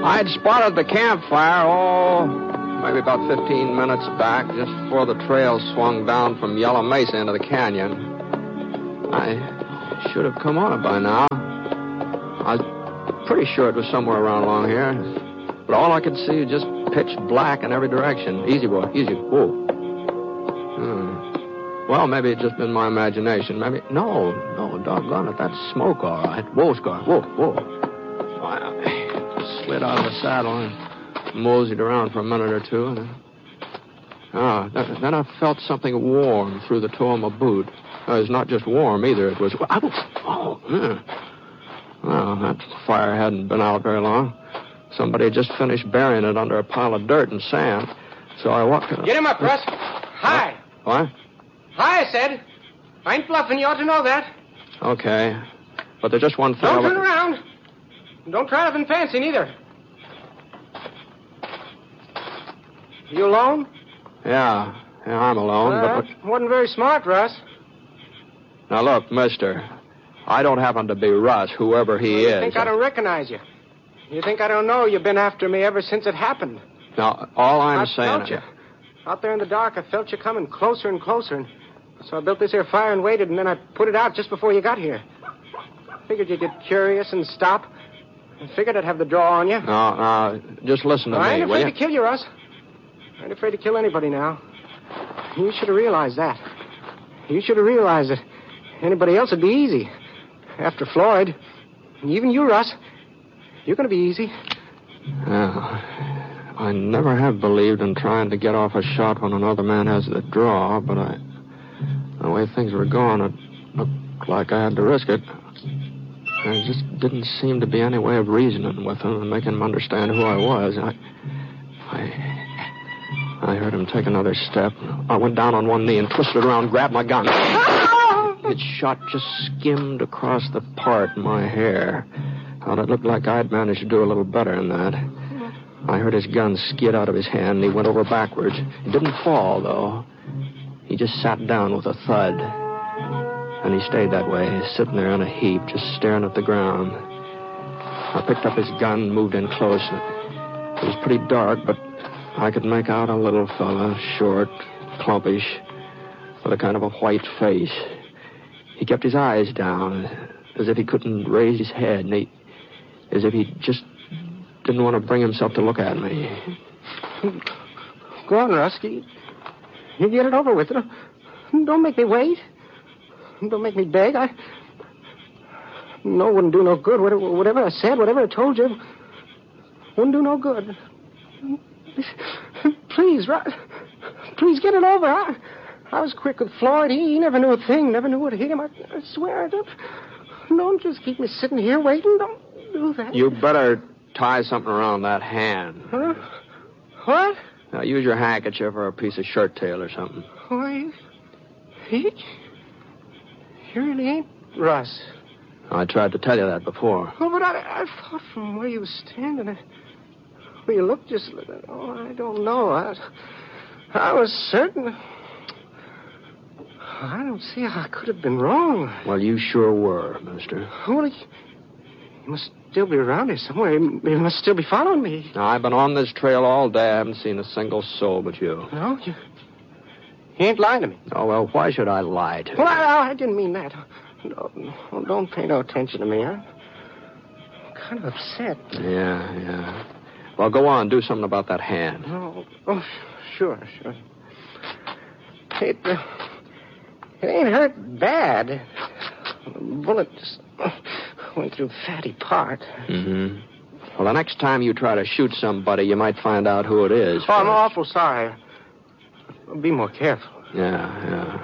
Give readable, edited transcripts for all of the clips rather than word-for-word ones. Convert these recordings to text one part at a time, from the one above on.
I'd spotted the campfire, maybe about 15 minutes back, just before the trail swung down from Yellow Mesa into the canyon. I should have come on it by now. I was pretty sure it was somewhere around along here. But all I could see was just pitch black in every direction. Easy, boy, easy. Whoa. Well, maybe it's just been my imagination. Maybe... No, doggone it. That's smoke, all right. Whoa, Scar. Whoa. I slid out of the saddle and moseyed around for a minute or two. And then I felt something warm through the toe of my boot. It was not just warm, either. It was... Well, that fire hadn't been out very long. Somebody had just finished burying it under a pile of dirt and sand. So I walked... Get him up, Russ. Hi. What? Hi, I said. I ain't bluffing. You ought to know that. Okay. But there's just one thing... Don't turn around. Don't try nothing fancy, neither. You alone? Yeah, I'm alone. But wasn't very smart, Russ. Now, look, mister. I don't happen to be Russ, whoever he is. You think I don't recognize you? You think I don't know you've been after me ever since it happened? Now, all I'm saying... I felt you. Out there in the dark, I felt you coming closer and closer. And so I built this here fire and waited, and then I put it out just before you got here. Figured you'd get curious and stop. I figured I'd have the draw on you. No, just listen to me, I ain't afraid to kill you, Russ. I ain't afraid to kill anybody now. You should have realized that. You should have realized that anybody else would be easy. After Floyd, and even you, Russ, you're going to be easy. I never have believed in trying to get off a shot when another man has the draw, but the way things were going, it looked like I had to risk it. There just didn't seem to be any way of reasoning with him and making him understand who I was. I heard him take another step. I went down on one knee and twisted around, grabbed my gun. Its shot just skimmed across the part in my hair. Well, it looked like I'd managed to do a little better than that. I heard his gun skid out of his hand, and he went over backwards. He didn't fall, though. He just sat down with a thud. And he stayed that way, sitting there in a heap, just staring at the ground. I picked up his gun and moved in close. It was pretty dark, but I could make out a little fella, short, plumpish, with a kind of a white face. He kept his eyes down, as if he couldn't raise his head, and as if he just didn't want to bring himself to look at me. Go on, Rusky. You get it over with. Don't make me wait. Don't make me beg. No, wouldn't do no good. Whatever I said, whatever I told you, wouldn't do no good. Please, please get it over. I was quick with Floyd. He never knew a thing, never knew what hit him. I swear I don't. Don't just keep me sitting here waiting. Don't do that. You better tie something around that hand. Huh? What? Now, use your handkerchief or a piece of shirt tail or something. Why, you really ain't Russ. I tried to tell you that before. Oh, but I thought from where you were standing, where you looked just... Oh, I don't know. I was certain... I don't see how I could have been wrong. Well, you sure were, mister. Well, he must still be around here somewhere. He must still be following me. Now, I've been on this trail all day. I haven't seen a single soul but you. No? You ain't lying to me. Oh, well, why should I lie to you? Well, I didn't mean that. No, don't pay no attention to me. I'm kind of upset. Yeah. Well, go on. Do something about that hand. Oh, sure. It ain't hurt bad. The bullet just went through fatty part. Mm-hmm. Well, the next time you try to shoot somebody, you might find out who it is. Oh, I'm awful sorry. I'll be more careful. Yeah.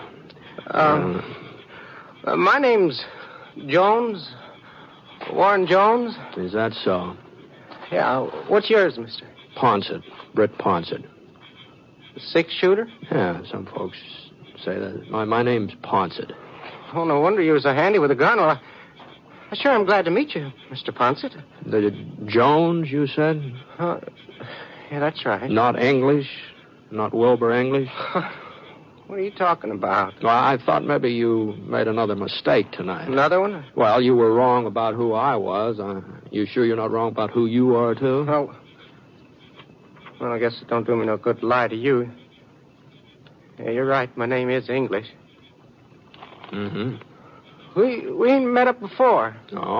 My name's Jones. Warren Jones. Is that so? Yeah. What's yours, mister? Ponsett. Britt Ponsett. Six-shooter? Yeah, some folks say that. My name's Ponsett. Oh, no wonder you was so handy with a gun. Well, I sure am glad to meet you, Mr. Ponsett. The Jones, you said? Yeah, that's right. Not English? Not Wilbur English? What are you talking about? Well, I thought maybe you made another mistake tonight. Another one? Well, you were wrong about who I was. You sure you're not wrong about who you are, too? Well, I guess it don't do me no good to lie to you. Yeah, you're right. My name is English. Mm-hmm. We ain't met up before. Oh?